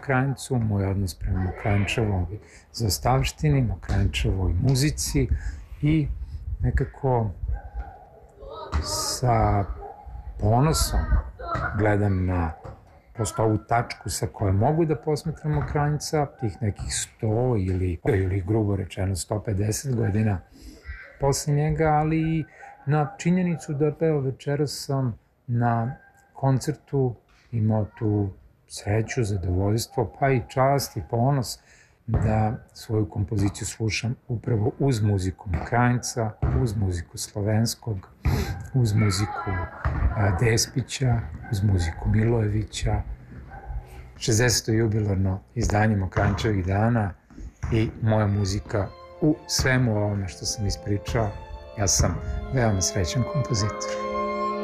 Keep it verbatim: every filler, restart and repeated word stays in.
Mokranjcu, moj odnos prema Mokranjčevoj zaostavštini, Mokranjčevoj muzici i nekako sa ponosom gledam na prosto ovu tačku sa koje mogu da posmetram Mokranjca, tih nekih sto ili, ili grubo rečeno sto pedeset godina posle njega, ali i na činjenicu da evo večeras sam na koncertu imao tu sreću, zadovoljstvo, pa i čast i ponos da svoju kompoziciju slušam upravo uz muziku Mokranjca, uz muziku Slovenskog, uz muziku Despića, uz muziku Milojevića, šezdeseto jubilarno izdanje Mokranjčevih dana i moja muzika u svemu ovome što sam ispričao. Ja sam veoma srećan kompozitor.